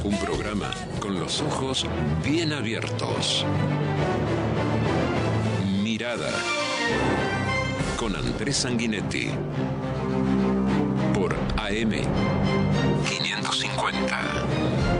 Un programa con los ojos bien abiertos. Mirada. Con Andrés Sanguinetti. Por AM 550.